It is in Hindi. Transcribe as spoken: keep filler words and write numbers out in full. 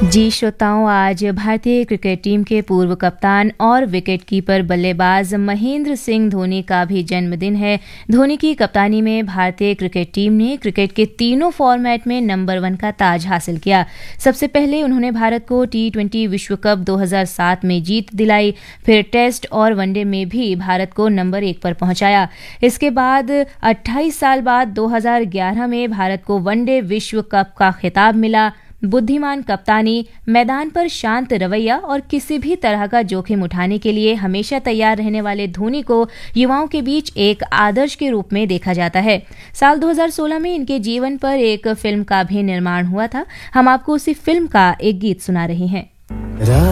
जी श्रोताओं, आज भारतीय क्रिकेट टीम के पूर्व कप्तान और विकेटकीपर बल्लेबाज महेंद्र सिंह धोनी का भी जन्मदिन है। धोनी की कप्तानी में भारतीय क्रिकेट टीम ने क्रिकेट के तीनों फॉर्मेट में नंबर वन का ताज हासिल किया। सबसे पहले उन्होंने भारत को टी ट्वेंटी विश्व कप दो हज़ार सात में जीत दिलाई, फिर टेस्ट और वनडे में भी भारत को नंबर एक पर पहुंचाया। इसके बाद अट्ठाईस साल बाद दो हज़ार ग्यारह में भारत को वनडे विश्व कप का खिताब मिला। बुद्धिमान कप्तानी, मैदान पर शांत रवैया और किसी भी तरह का जोखिम उठाने के लिए हमेशा तैयार रहने वाले धोनी को युवाओं के बीच एक आदर्श के रूप में देखा जाता है। साल दो हज़ार सोलह में इनके जीवन पर एक फिल्म का भी निर्माण हुआ था। हम आपको उसी फिल्म का एक गीत सुना रहे हैं।